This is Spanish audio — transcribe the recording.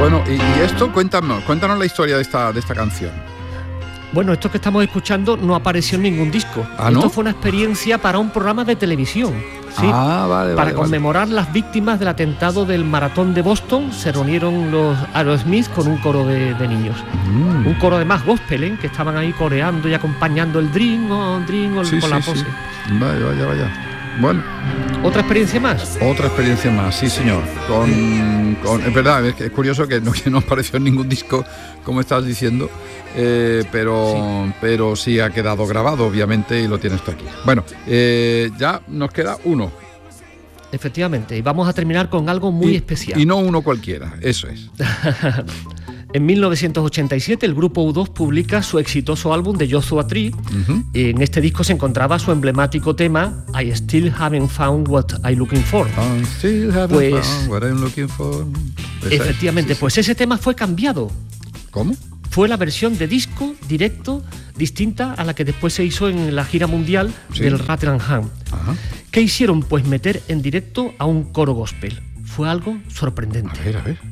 Bueno, y esto, cuéntanos la historia de esta canción. Bueno, esto que estamos escuchando no apareció en ningún disco. ¿Ah, no? Esto fue una experiencia para un programa de televisión. ¿Sí? Para conmemorar las víctimas del atentado del maratón de Boston, se reunieron los Aerosmith con un coro de niños. Un coro de más gospel, que estaban ahí coreando y acompañando el Dream On con la pose. Sí. Vaya. Bueno. ¿Otra experiencia más? Otra experiencia más, sí señor. Es verdad, es curioso que no apareció en ningún disco, como estás diciendo, pero sí ha quedado grabado, obviamente, y lo tienes tú aquí. Bueno, ya nos queda uno. Efectivamente, y vamos a terminar con algo muy especial. Y no uno cualquiera, eso es. En 1987 el grupo U2 publica su exitoso álbum de Joshua Tree. En este disco se encontraba su emblemático tema I Still Haven't Found What I'm Looking For. Efectivamente, pues ese tema fue cambiado. ¿Cómo? Fue la versión de disco directo distinta a la que después se hizo en la gira mundial del Rotherham. ¿Qué hicieron? Pues meter en directo a un coro gospel. Fue algo sorprendente. A ver.